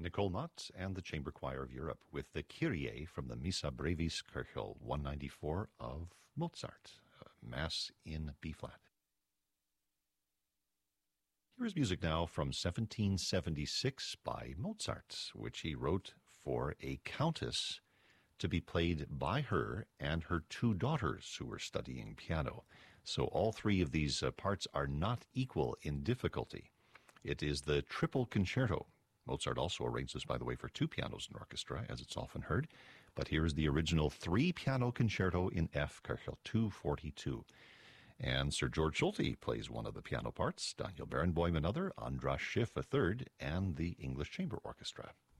Nicole Mott and the Chamber Choir of Europe with the Kyrie from the Missa Brevis Kirchel 194 of Mozart, Mass in B-flat. Here is music now from 1776 by Mozart, which he wrote for a countess to be played by her and her two daughters who were studying piano. So all three of these parts are not equal in difficulty. It is the triple concerto. Mozart also arranged this, by the way, for two pianos and orchestra, as it's often heard. But here is the original three-piano concerto in F, Köchel 242. And Sir George Solti plays one of the piano parts, Daniel Barenboim another, Andras Schiff a third, and the English Chamber Orchestra.